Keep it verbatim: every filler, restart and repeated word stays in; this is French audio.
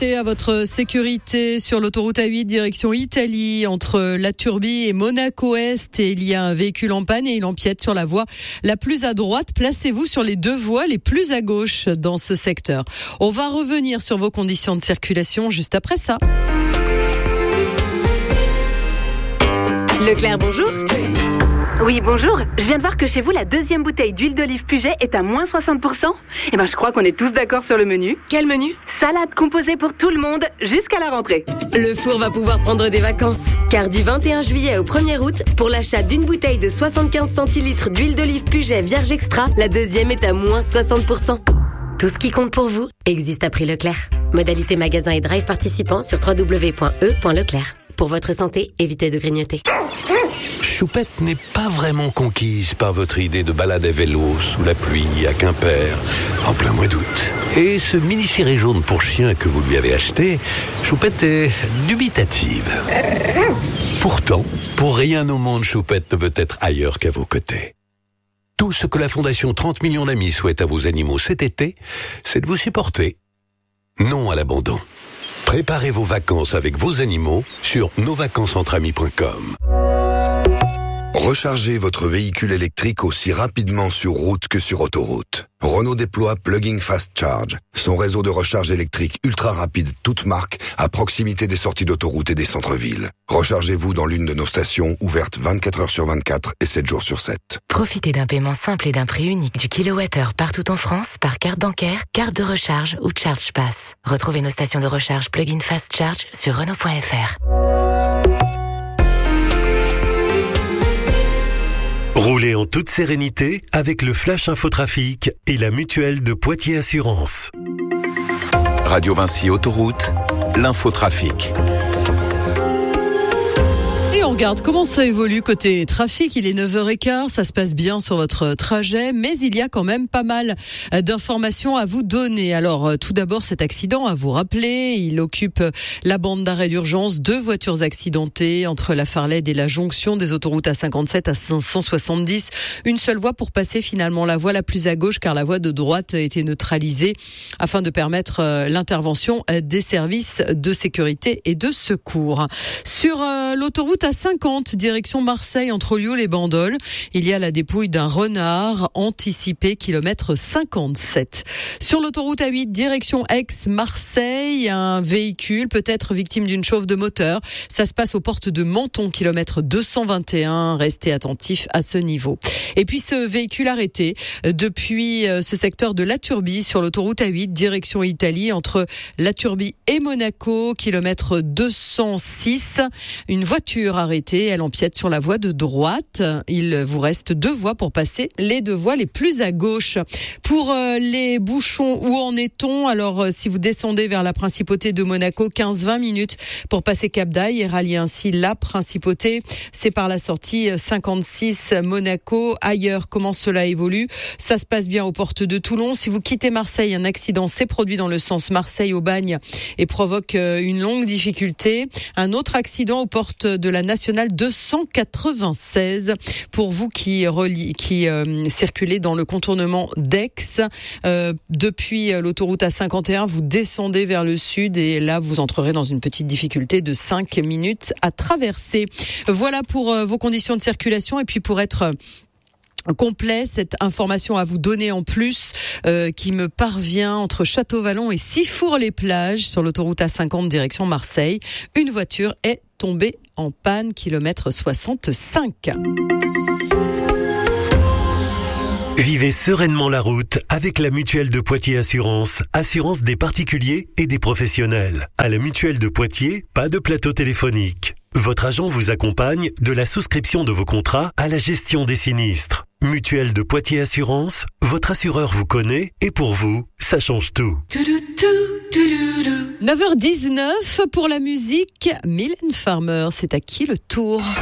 restez à votre sécurité sur l'autoroute A huit direction Italie entre La Turbie et Monaco-Est et il y a un véhicule en panne et il empiète sur la voie la plus à droite. Placez-vous sur les deux voies les plus à gauche dans ce secteur. On va revenir sur vos conditions de circulation juste après ça. Leclerc, bonjour. Oui, bonjour. Je viens de voir que chez vous, la deuxième bouteille d'huile d'olive Puget est à moins soixante pour cent. Eh ben, je crois qu'on est tous d'accord sur le menu. Quel menu ? Salade composée pour tout le monde jusqu'à la rentrée. Le four va pouvoir prendre des vacances. Car du vingt et un juillet au premier août, pour l'achat d'une bouteille de soixante-quinze centilitres d'huile d'olive Puget Vierge Extra, la deuxième est à moins soixante pour cent. Tout ce qui compte pour vous existe à prix Leclerc. Modalité magasin et drive participants sur w w w point e point leclerc. Pour votre santé, évitez de grignoter. Choupette n'est pas vraiment conquise par votre idée de balade à vélo sous la pluie à Quimper, en plein mois d'août. Et ce mini-ciré jaune pour chien que vous lui avez acheté, Choupette est dubitative. Pourtant, pour rien au monde, Choupette ne veut être ailleurs qu'à vos côtés. Tout ce que la Fondation trente millions d'amis souhaite à vos animaux cet été, c'est de vous supporter. Non à l'abandon. Préparez vos vacances avec vos animaux sur nos vacances entre amis point com. Rechargez votre véhicule électrique aussi rapidement sur route que sur autoroute. Renault déploie Plug-in Fast Charge, son réseau de recharge électrique ultra rapide toute marque à proximité des sorties d'autoroute et des centres-villes. Rechargez-vous dans l'une de nos stations ouvertes vingt-quatre heures sur vingt-quatre et sept jours sur sept. Profitez d'un paiement simple et d'un prix unique du kilowattheure partout en France par carte bancaire, carte de recharge ou Charge Pass. Retrouvez nos stations de recharge Plug-in Fast Charge sur Renault point F R. Roulez en toute sérénité avec le Flash Infotrafic et la mutuelle de Poitiers Assurance. Radio Vinci Autoroute, l'infotrafic. Et on regarde comment ça évolue côté trafic. Il est neuf heures quinze, ça se passe bien sur votre trajet, mais il y a quand même pas mal d'informations à vous donner. Alors, tout d'abord, cet accident à vous rappeler, il occupe la bande d'arrêt d'urgence. Deux voitures accidentées entre la Farlède et la jonction des autoroutes A cinquante-sept à cinq cent soixante-dix. Une seule voie pour passer finalement la voie la plus à gauche, car la voie de droite a été neutralisée afin de permettre l'intervention des services de sécurité et de secours. Sur l'autoroute A cinquante, direction Marseille, entre Ollioules et Bandol, il y a la dépouille d'un renard anticipé, kilomètre cinquante-sept. Sur l'autoroute A huit, direction Aix-Marseille, un véhicule peut être victime d'une chauffe de moteur. Ça se passe aux portes de Menton, kilomètre deux cent vingt et un. Restez attentifs à ce niveau. Et puis ce véhicule arrêté depuis ce secteur de La Turbie sur l'autoroute A huit, direction Italie, entre La Turbie et Monaco, kilomètre deux cent six. Une voiture arrêtée, elle empiète sur la voie de droite. Il vous reste deux voies pour passer, les deux voies les plus à gauche. Pour euh, les bouchons, où en est-on ? Alors, euh, si vous descendez vers la principauté de Monaco, quinze à vingt minutes pour passer Cap d'Aille et rallier ainsi la principauté. C'est par la sortie cinquante-six Monaco. Ailleurs, comment cela évolue ? Ça se passe bien aux portes de Toulon. Si vous quittez Marseille, un accident s'est produit dans le sens Marseille-Aubagne et provoque euh, une longue difficulté. Un autre accident aux portes de la nationale deux cent quatre-vingt-seize. Pour vous qui, relie, qui euh, circulez dans le contournement d'Aix, euh, depuis l'autoroute A cinquante et un, vous descendez vers le sud et là, vous entrerez dans une petite difficulté de cinq minutes à traverser. Voilà pour euh, vos conditions de circulation. Et puis pour être complet, cette information à vous donner en plus euh, qui me parvient entre Château-Vallon et Sifour-les-Plages sur l'autoroute A cinquante direction Marseille. Une voiture est tombée en panne, kilomètre soixante-cinq. Vivez sereinement la route avec la mutuelle de Poitiers Assurance, assurance des particuliers et des professionnels. À la mutuelle de Poitiers, pas de plateau téléphonique. Votre agent vous accompagne de la souscription de vos contrats à la gestion des sinistres. Mutuelle de Poitiers Assurance, votre assureur vous connaît et pour vous, ça change tout. neuf heures dix-neuf pour la musique. Mylène Farmer, c'est à qui le tour ?